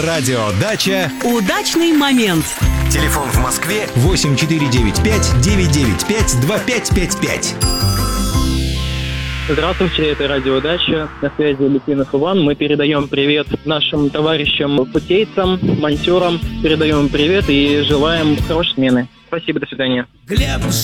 Радио Дача. Удачный момент. Телефон в Москве 8495-995-2555. Здравствуйте, это Радио Дача. На связи Литвинов Иван. Мы передаем привет нашим товарищам, путейцам, монтёрам. Передаем привет и желаем хорошей смены. Спасибо, до свидания.